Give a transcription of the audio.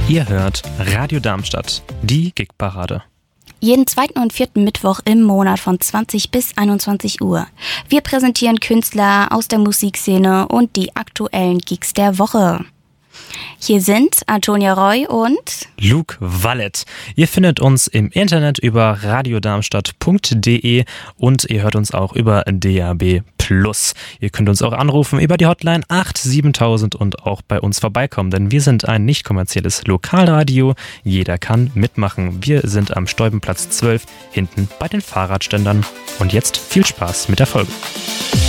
Ihr hört Radio Darmstadt, die Gigparade. Jeden zweiten und vierten Mittwoch im Monat von 20 bis 21 Uhr. Wir präsentieren Künstler aus der Musikszene und die aktuellen Gigs der Woche. Hier sind Antonia Roy und Luke Wallet. Ihr findet uns im Internet über radiodarmstadt.de und ihr hört uns auch über DAB+. Ihr könnt uns auch anrufen über die Hotline 87000 und auch bei uns vorbeikommen, denn wir sind ein nicht kommerzielles Lokalradio. Jeder kann mitmachen. Wir sind am Steubenplatz 12 hinten bei den Fahrradständern. Und jetzt viel Spaß mit der Folge.